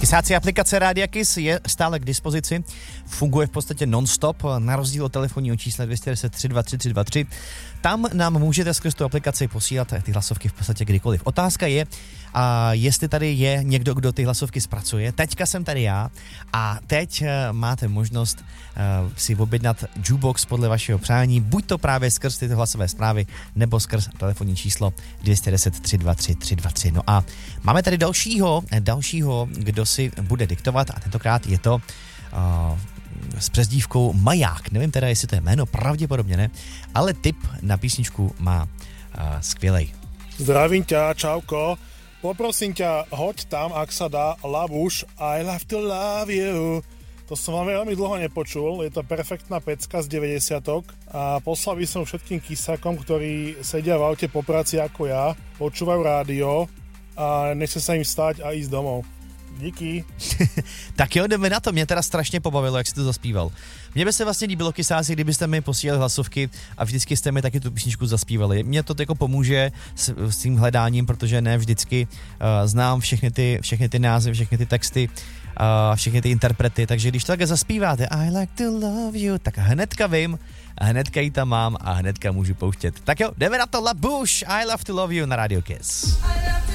Kysácí aplikace Rádia Kiss je stále k dispozici, funguje v podstatě non-stop, na rozdíl od telefonního čísla 210 323 323. Tam nám můžete skrz tu aplikaci posílat ty hlasovky v podstatě kdykoliv. Otázka je, jestli tady je někdo, kdo ty hlasovky zpracuje. Teďka jsem tady já a teď máte možnost si objednat jukebox podle vašeho přání, buď to právě skrz tyto hlasové zprávy, nebo skrz telefonní číslo 210 323 323. No a máme tady dalšího, kdo si bude diktovat a tentokrát je to s přezdívkou Maják. Nevím teda, jestli to je jméno, pravděpodobně ne, ale tip na písničku má skvělej. Zdravím ťa, čauko. Poprosím ťa, hoď tam, ak sa dá, Labuš, I love to love you. To som vám veľmi dlho nepočul, je to perfektná pecka z 90-tok a poslal by som všetkým kysákom, ktorí sedia v aute po práci ako ja, počúvajú rádio a nechce sa im vstať a ísť domov. Díky. Tak jo, jdeme na to. Mě teda strašně pobavilo, jak jsi to zaspíval. Mně by se vlastně líbilo, kysáci, kdybyste mi posílali hlasovky a vždycky jste mi taky tu písničku zaspívali. Mně to jako pomůže s tím hledáním, protože ne vždycky znám všechny ty názvy, všechny ty texty, všechny ty interprety, takže když to také zaspíváte I like to love you, tak hnedka vím, hnedka ji tam mám a hnedka můžu pouštět. Tak jo, jdeme na to, Labuš, I love to love you na Radio Kiss.